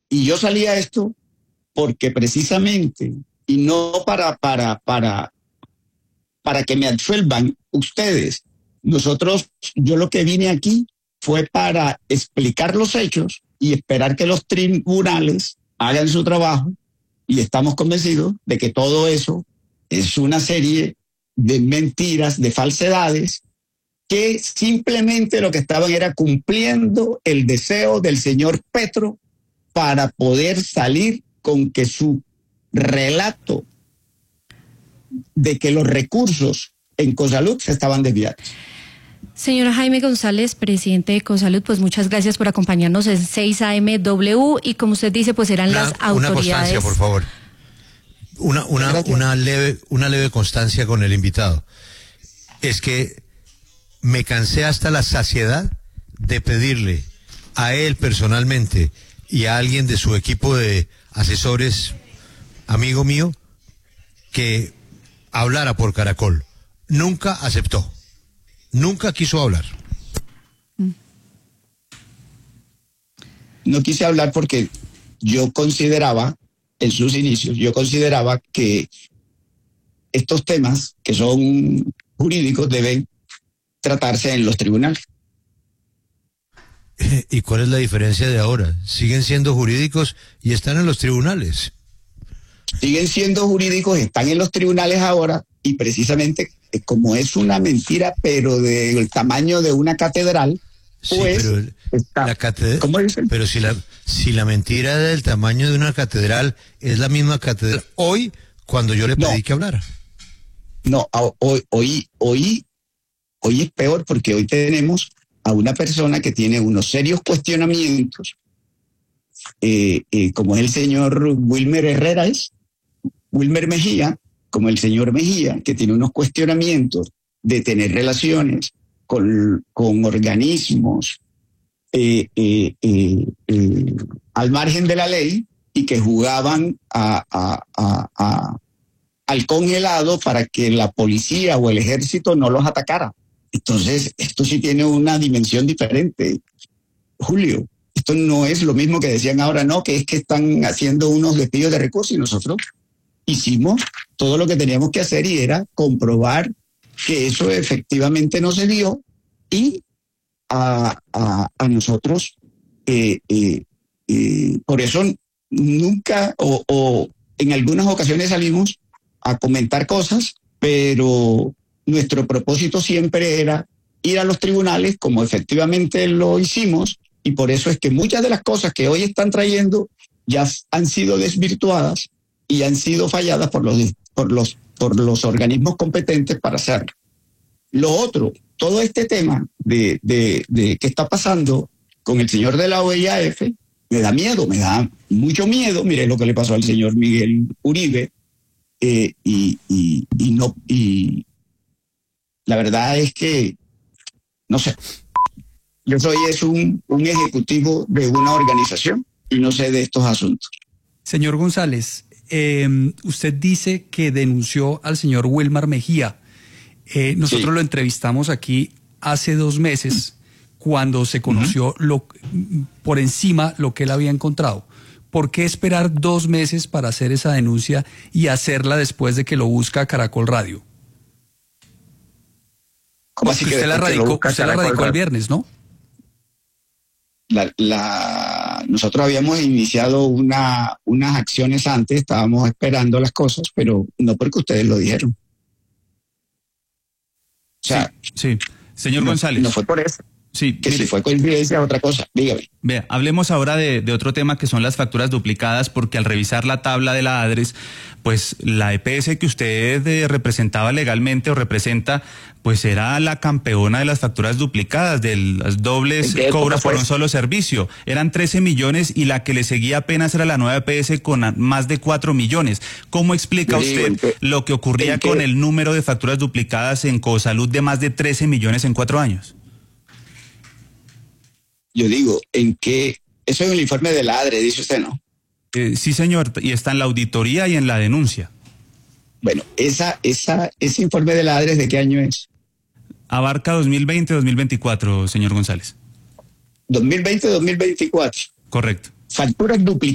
Y yo salí a esto porque precisamente, y no para que me absuelvan ustedes, yo lo que vine aquí fue para explicar los hechos y esperar que los tribunales hagan su trabajo, y estamos convencidos de que todo eso es una serie de mentiras, de falsedades, que simplemente lo que estaban era cumpliendo el deseo del señor Petro para poder salir con que su relato de que los recursos en Cosalud se estaban desviando. Señora Jaime González, presidente de Cosalud, pues muchas gracias por acompañarnos en 6 AM y como usted dice, pues eran las autoridades. Una constancia, por favor. Una leve constancia con el invitado. Es que me cansé hasta la saciedad de pedirle a él personalmente y a alguien de su equipo de asesores, amigo mío, que hablara por Caracol. Nunca aceptó. Nunca quiso hablar. No quise hablar porque yo consideraba, en sus inicios, que estos temas que son jurídicos deben tratarse en los tribunales. ¿Y cuál es la diferencia de ahora? Siguen siendo jurídicos y están en los tribunales. Siguen siendo jurídicos, están en los tribunales ahora, y precisamente como es una mentira, pero del tamaño de una catedral, pues... Sí, pero la catedral, ¿cómo dicen? Pero si la mentira del tamaño de una catedral es la misma catedral, hoy, cuando yo le pedí que hablara. No, hoy es peor, porque hoy tenemos a una persona que tiene unos serios cuestionamientos, como es el señor Wilmer Mejía, como el señor Mejía, que tiene unos cuestionamientos de tener relaciones con organismos al margen de la ley, y que jugaban al congelado para que la policía o el ejército no los atacara. Entonces, esto sí tiene una dimensión diferente, Julio. Esto no es lo mismo que decían ahora, no, que es que están haciendo unos despidos de recursos, y nosotros hicimos todo lo que teníamos que hacer, y era comprobar que eso efectivamente no se dio, y a nosotros, por eso nunca o en algunas ocasiones salimos a comentar cosas, pero nuestro propósito siempre era ir a los tribunales, como efectivamente lo hicimos, y por eso es que muchas de las cosas que hoy están trayendo ya han sido desvirtuadas y han sido falladas por los organismos competentes para hacerlo. Lo otro, todo este tema de qué está pasando con el señor de la OIAF, me da mucho miedo. Mire lo que le pasó al señor Miguel Uribe, y la verdad es que, no sé, yo soy un ejecutivo de una organización y no sé de estos asuntos. Señor González, usted dice que denunció al señor Wilmer Mejía. Nosotros lo entrevistamos aquí hace 2 meses, cuando se conoció por encima lo que él había encontrado. ¿Por qué esperar 2 meses para hacer esa denuncia y hacerla después de que lo busca Caracol Radio? ¿Cómo así que usted la radicó el viernes, ¿no? Nosotros habíamos iniciado unas acciones antes, estábamos esperando las cosas, pero no porque ustedes lo dijeron. O sea, sí. Señor González. No fue por eso. Sí, que si fue coincidencia, otra cosa. Dígame. Vea, hablemos ahora de otro tema, que son las facturas duplicadas, porque al revisar la tabla de la ADRES, pues la EPS que usted representaba legalmente o representa, pues era la campeona de las facturas duplicadas, de las dobles cobras por un solo servicio. Eran 13 millones y la que le seguía apenas era la nueva EPS con más de 4 millones. ¿Cómo explica usted lo que ocurría con el número de facturas duplicadas en Cosalud de más de 13 millones en 4 años? Yo digo, eso es el informe de la ADRE, dice usted, ¿no? Sí, señor, y está en la auditoría y en la denuncia. Bueno, ese informe de la ADRE, ¿de qué año es? Abarca 2020-2024, señor González. 2020-2024. Correcto. Facturas duplicadas.